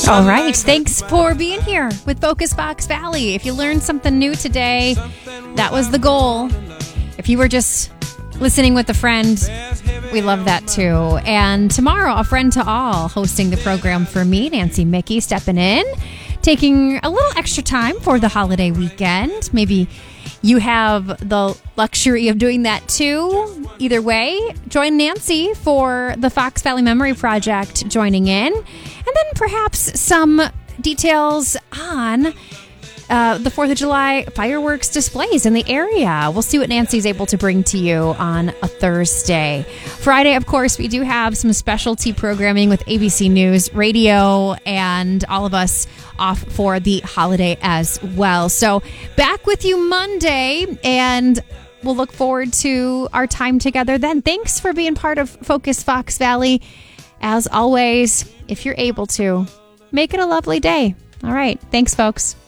All right. Thanks for being here with Focus Fox Valley. If you learned something new today, that was the goal. If you were just listening with a friend, we love that too. And tomorrow, a friend to all hosting the program for me, Nancy Mickey, stepping in, taking a little extra time for the holiday weekend. Maybe you have the luxury of doing that too. Either way, join Nancy for the Fox Valley Memory Project joining in. And then perhaps some details on the 4th of July fireworks displays in the area. We'll see what Nancy's able to bring to you on a Thursday. Friday, of course, we do have some specialty programming with ABC News Radio and all of us off for the holiday as well. So back with you Monday, and we'll look forward to our time together then. Thanks for being part of Focus Fox Valley. As always, if you're able to, make it a lovely day. All right. Thanks, folks.